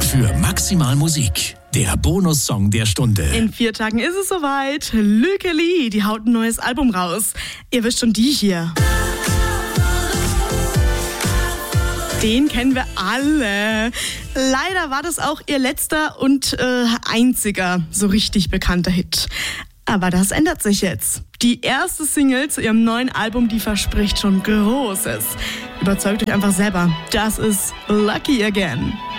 für maximal Musik. Der Bonussong der Stunde. In 4 Tagen ist es soweit. Lücke Lee, die haut ein neues Album raus. Ihr wisst schon, die hier. Den kennen wir alle. Leider war das auch ihr letzter und einziger so richtig bekannter Hit. Aber das ändert sich jetzt. Die erste Single zu ihrem neuen Album, die verspricht schon Großes. Überzeugt euch einfach selber. Das ist Lucky Again.